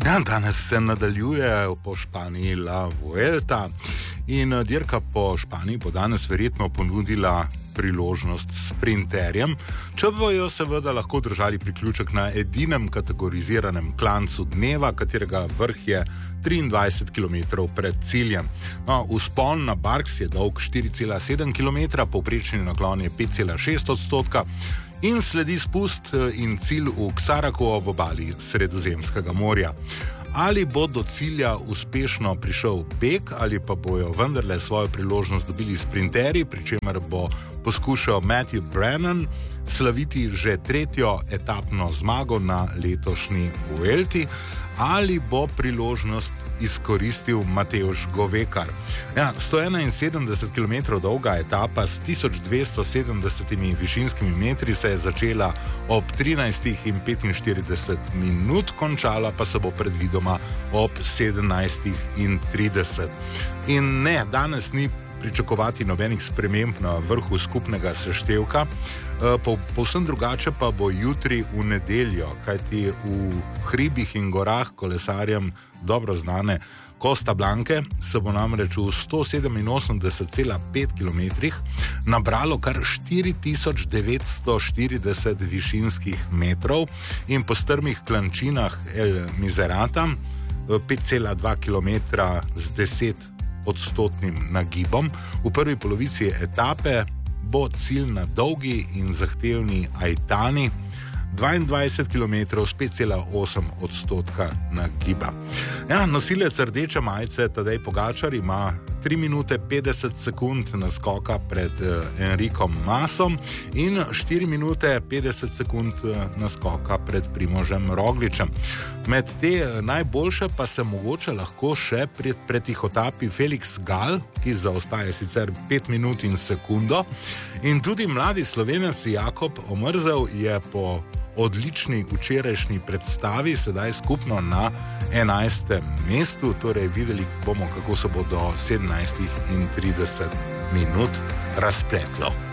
Ja, danes se nadaljuje po Španiji La Vuelta in dirka po Španiji bo danes verjetno ponudila priložnost sprinterjem, če bojo seveda lahko držali priključek na edinem kategoriziranem klancu dneva, katerega vrh je 23 km pred ciljem. Vzpon na Barks je dolg 4,7 km, povprečni naklon je 5,6%, in sledi spust in cilj v Ksaraku ob obali Sredozemskega morja. Ali bo do cilja uspešno prišel beg, ali pa bojo vendarle svojo priložnost dobili sprinterji, pri čemer bo poskušal Matthew Brennan slaviti že tretjo etapno zmago na letošnji Vuelti, ali bo priložnost izkoristil Mateusz Govekar. 171 km dolga etapa s 1270 višinskimi metri se je začela ob 13:45, končala pa se bo predvidoma ob 17:30. In ne, danes ni pričakovati nobenih sprememb na vrhu skupnega seštevka, povsem drugače pa bo jutri v nedeljo, kajti v hribih in gorah kolesarjem dobro znane Costa Blanke se bo namreč v 187,5 km nabralo kar 4940 višinskih metrov in po strmih klančinah El Miserata 5,2 km z 10-odstotnim nagibom. V prvi polovici etape bo cilj na dolgi in zahtevni Aitani 22 km s 5,8% nagiba. Nosilec rdeče majice Tadej Pogačar ima 3 minute 50 sekund naskoka pred Enrikom Masom in 4 minute 50 sekund naskoka pred Primožem Rogličem. Med te najboljše pa se mogoče lahko še pretihotapi Felix Gal, ki zaostaja sicer 5 minut in sekundo, in tudi mladi Slovenec Jakob Omrzel je po odlični včerajšnji predstavi sedaj skupno na 11. mestu, torej videli bomo, kako se bo do 17:30 razpletlo.